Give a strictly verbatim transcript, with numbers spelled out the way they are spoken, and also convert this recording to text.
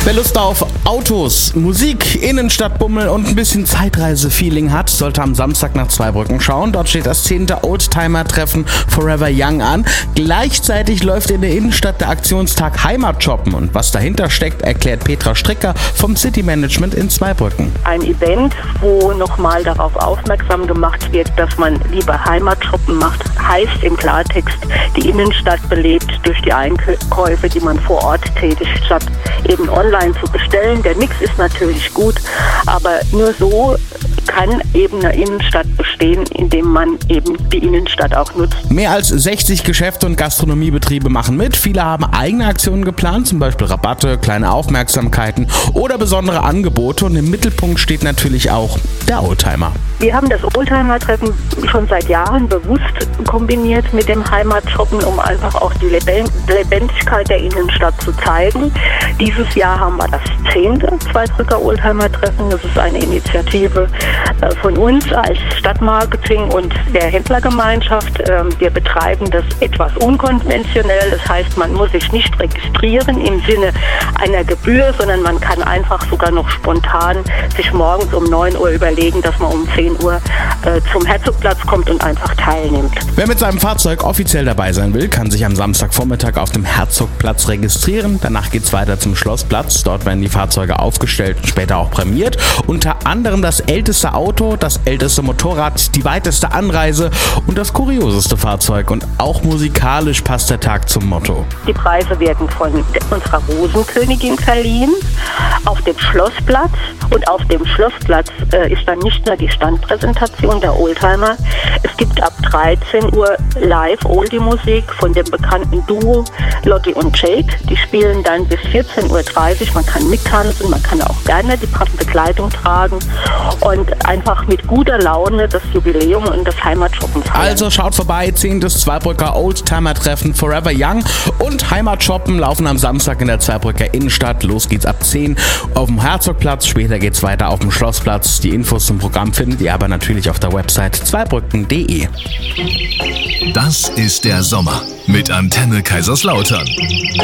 Wer Lust auf Autos, Musik, Innenstadtbummel und ein bisschen Zeitreise-Feeling hat, sollte am Samstag nach Zweibrücken schauen. Dort steht das zehnte Oldtimer-Treffen Forever Young an. Gleichzeitig läuft in der Innenstadt der Aktionstag Heimatshoppen. Und was dahinter steckt, erklärt Petra Stricker vom City Management in Zweibrücken. Ein Event, wo nochmal darauf aufmerksam gemacht wird, dass man lieber Heimatshoppen macht, heißt im Klartext, die Innenstadt belebt durch die Einkäufe, die man vor Ort tätigt, statt eben online zu bestellen. Der Mix ist natürlich gut, aber nur so kann eben eine Innenstadt bestehen, indem man eben die Innenstadt auch nutzt. Mehr als sechzig Geschäfte und Gastronomiebetriebe machen mit. Viele haben eigene Aktionen geplant, zum Beispiel Rabatte, kleine Aufmerksamkeiten oder besondere Angebote. Und im Mittelpunkt steht natürlich auch der Oldtimer. Wir haben das Oldtimer-Treffen schon seit Jahren bewusst kombiniert mit dem Heimatshoppen, um einfach auch die Lebendigkeit der Innenstadt zu zeigen. Dieses Jahr haben wir das zehnte Zweibrücker Oldtimer-Treffen. Das ist eine Initiative von uns als Stadtmarketing und der Händlergemeinschaft. Wir betreiben das etwas unkonventionell. Das heißt, man muss sich nicht registrieren im Sinne einer Gebühr, sondern man kann einfach sogar noch spontan sich morgens um neun Uhr überlegen, dass man um zehn Uhr äh, zum Herzogplatz kommt und einfach teilnimmt. Wer mit seinem Fahrzeug offiziell dabei sein will, kann sich am Samstagvormittag auf dem Herzogplatz registrieren. Danach geht es weiter zum Schlossplatz. Dort werden die Fahrzeuge aufgestellt und später auch prämiert. Unter anderem das älteste Auto, das älteste Motorrad, die weiteste Anreise und das kurioseste Fahrzeug. Und auch musikalisch passt der Tag zum Motto. Die Preise werden von unserer Rosenkönigin verliehen auf dem Schlossplatz. Und auf dem Schlossplatz äh, ist dann nicht nur die Standpräsentation der Oldtimer. Es gibt ab dreizehn Uhr live Oldie-Musik von dem bekannten Duo Lotti und Jake. Die spielen dann bis vierzehn Uhr dreißig. Man kann mittanzen, man kann auch gerne die Begleitung tragen und einfach mit guter Laune das Jubiläum und das Heimatshoppen feiern. Also schaut vorbei, zehntes Zweibrücker Oldtimer-Treffen Forever Young und Heimatshoppen laufen am Samstag in der Zweibrücker Innenstadt. Los geht's ab zehn auf dem Herzogplatz, später geht's weiter auf dem Schlossplatz. Die Infos zum Programm findet ihr aber natürlich auf der Website zweibrücken punkt de. Das ist der Sommer mit Antenne Kaiserslautern.